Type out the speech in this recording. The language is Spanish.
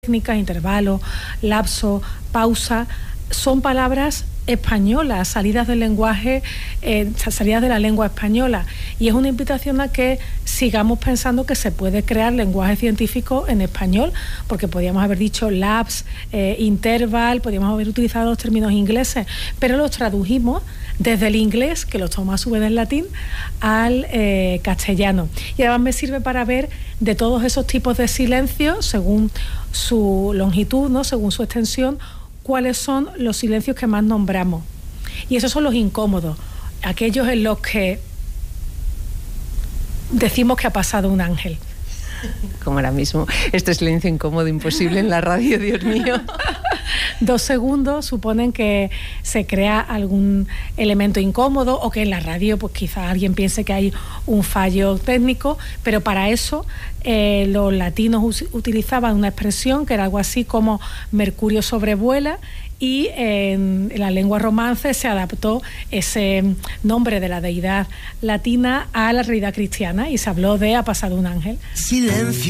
técnicas, intervalos, lapso, pausa, son palabras españolas, salidas del lenguaje, salidas de la lengua española, y es una invitación a que sigamos pensando que se puede crear lenguaje científico en español, porque podríamos haber dicho labs, interval, podríamos haber utilizado los términos ingleses, pero los tradujimos desde el inglés, que los toma a su vez del latín, al castellano. Y además me sirve para ver de todos esos tipos de silencios, según su longitud, ¿no?, según su extensión, cuáles son los silencios que más nombramos. Y esos son los incómodos, aquellos en los que decimos que ha pasado un ángel. Como ahora mismo, este silencio incómodo, imposible en la radio, Dios mío. 2 segundos suponen que se crea algún elemento incómodo, o que en la radio pues quizá alguien piense que hay un fallo técnico, pero para eso los latinos utilizaban una expresión que era algo así como Mercurio sobrevuela, y en la lengua romance se adaptó ese nombre de la deidad latina a la realidad cristiana y se habló de ha pasado un ángel. Silencio.